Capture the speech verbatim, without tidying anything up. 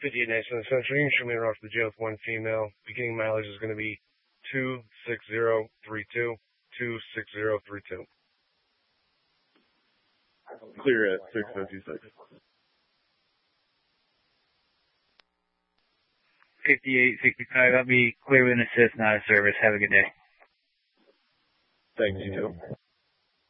fifty-eight National Central. You can show me around to the jail with one female. Beginning mileage is going to be two six zero three two. two six zero three two. Clear at six oh two six. fifty-eight sixty-five, I'll be clear with an assist, not a service. Have a good day. Thanks, you too.